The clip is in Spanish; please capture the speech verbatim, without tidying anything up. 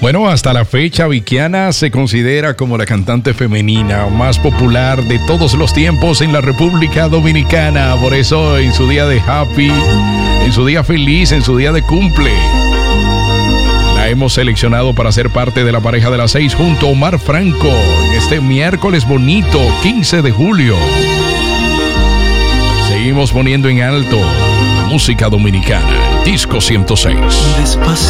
Bueno, hasta la fecha, Vickiana se considera como la cantante femenina más popular de todos los tiempos en la República Dominicana. Por eso, en su día de happy, en su día feliz, en su día de cumple, la hemos seleccionado para ser parte de la pareja de las seis junto a Omar Franco en este miércoles bonito, quince de julio. Seguimos poniendo en alto la música dominicana, Disco ciento seis. Despacio.